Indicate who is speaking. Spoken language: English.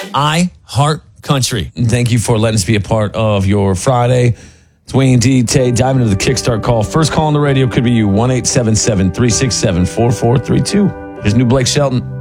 Speaker 1: iHeartCountry.
Speaker 2: And thank you for letting us be a part of your Friday. It's Wayne D. Tay diving into the Kickstart call. First call on the radio could be you, 1-877-367-4432. Here's new Blake Shelton.